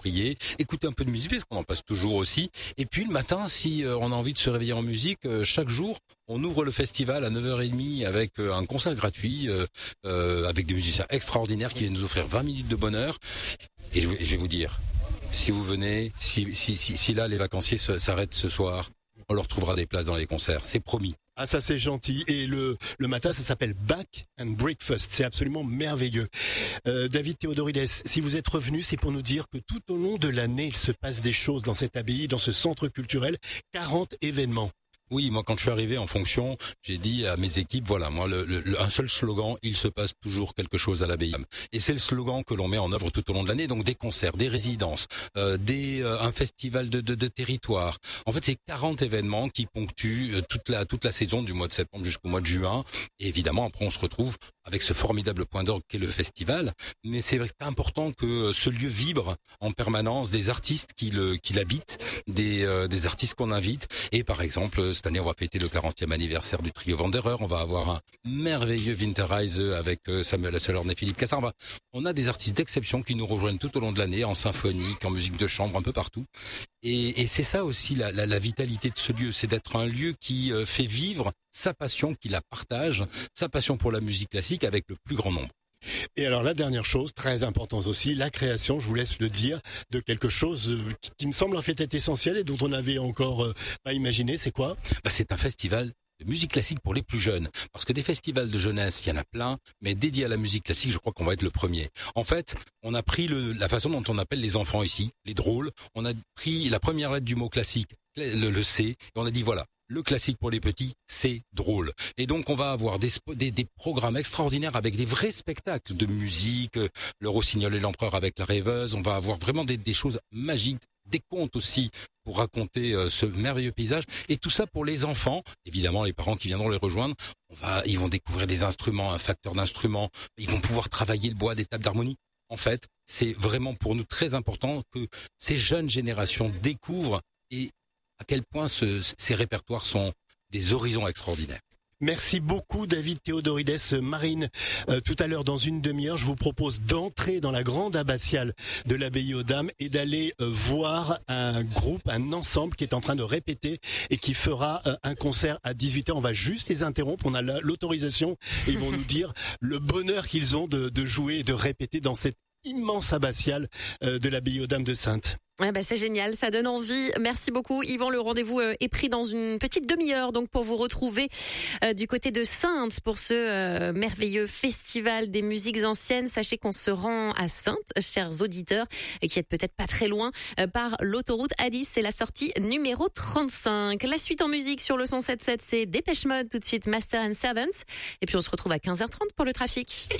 prier, écouter un peu de musique parce qu'on en passe toujours aussi. Et puis le matin, si on a envie de se réveiller en musique, chaque jour, on ouvre le festival à 9h30 avec un concert gratuit, avec des musiciens extraordinaires qui viennent nous offrir 20 minutes de bonheur. Et je vais vous dire, si vous venez, si là les vacanciers s'arrêtent ce soir, on leur trouvera des places dans les concerts, c'est promis. Ah, ça c'est gentil. Et le matin, ça s'appelle Back and Breakfast. C'est absolument merveilleux. David Théodorides, si vous êtes revenu, c'est pour nous dire que tout au long de l'année, il se passe des choses dans cette abbaye, dans ce centre culturel. 40 événements. Oui, moi quand je suis arrivé en fonction, j'ai dit à mes équipes, voilà, moi un seul slogan, il se passe toujours quelque chose à l'abbaye. Et c'est le slogan que l'on met en œuvre tout au long de l'année, donc des concerts, des résidences, un festival de territoire. En fait, c'est 40 événements qui ponctuent toute la saison du mois de septembre jusqu'au mois de juin. Et évidemment, après on se retrouve avec ce formidable point d'orgue qu'est le festival. Mais c'est important que ce lieu vibre en permanence, des artistes qui l'habitent, des artistes qu'on invite. Et par exemple, cette année, on va fêter le 40e anniversaire du trio Wanderer. On va avoir un merveilleux Winterreise avec Samuel Asselhorn et Philippe Cassard. On a des artistes d'exception qui nous rejoignent tout au long de l'année, en symphonique, en musique de chambre, un peu partout. Et c'est ça aussi la vitalité de ce lieu, c'est d'être un lieu qui fait vivre sa passion, qui la partage, sa passion pour la musique classique avec le plus grand nombre. Et alors la dernière chose, très importante aussi, la création, je vous laisse le dire, de quelque chose qui me semble en fait être essentiel et dont on n'avait encore pas imaginé, c'est quoi ? C'est un festival de musique classique pour les plus jeunes. Parce que des festivals de jeunesse, il y en a plein, mais dédiés à la musique classique, je crois qu'on va être le premier. En fait, on a pris la façon dont on appelle les enfants ici, les drôles, on a pris la première lettre du mot classique, le C, et on a dit voilà, le classique pour les petits, c'est drôle. Et donc on va avoir des programmes extraordinaires avec des vrais spectacles de musique, le Rossignol et l'Empereur avec la rêveuse, on va avoir vraiment des choses magiques, des contes aussi pour raconter ce merveilleux paysage, et tout ça pour les enfants. Évidemment, les parents qui viendront les rejoindre, ils vont découvrir des instruments, un facteur d'instruments, ils vont pouvoir travailler le bois, des tables d'harmonie. En fait, c'est vraiment pour nous très important que ces jeunes générations découvrent et à quel point ces répertoires sont des horizons extraordinaires. Merci beaucoup David Théodorides. Marine, tout à l'heure dans une demi-heure, je vous propose d'entrer dans la grande abbatiale de l'abbaye aux Dames et d'aller voir un groupe, un ensemble qui est en train de répéter et qui fera un concert à 18h. On va juste les interrompre, on a l'autorisation et ils vont nous dire le bonheur qu'ils ont de jouer et de répéter dans cette immense abbatiale de l'abbaye aux Dames de Saintes. Ouais, c'est génial, ça donne envie. Merci beaucoup Yvan, le rendez-vous est pris dans une petite demi-heure donc pour vous retrouver du côté de Saintes pour ce merveilleux festival des musiques anciennes. Sachez qu'on se rend à Saintes, chers auditeurs, qui êtes peut-être pas très loin, par l'autoroute A10, c'est la sortie numéro 35. La suite en musique sur le 107.7, c'est Dépêche Mode, tout de suite Master and Servants. Et puis on se retrouve à 15h30 pour le trafic.